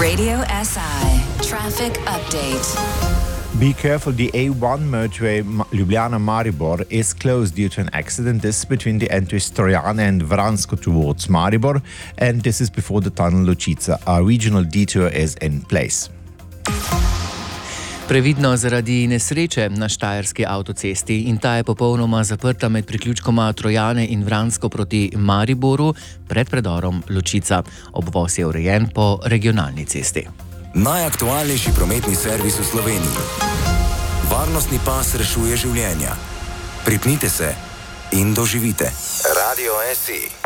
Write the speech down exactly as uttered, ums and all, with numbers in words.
Radio S I Traffic Update. Be careful, the A one motorway Ljubljana-Maribor is closed due to an accident. This is between the entries Trojane and Vransko towards Maribor, and this is before the tunnel Lučica. A regional detour is in place. Previdno zaradi nesreče na štajerski avtocesti in ta je popolnoma zaprta med priključkoma Trojane in Vransko proti Mariboru pred predorom Lučica. Obvoz je urejen po regionalni cesti. Najaktualnejši prometni servis v Sloveniji. Varnostni pas rešuje življenja. Pripnite se in doživite. Radio S I.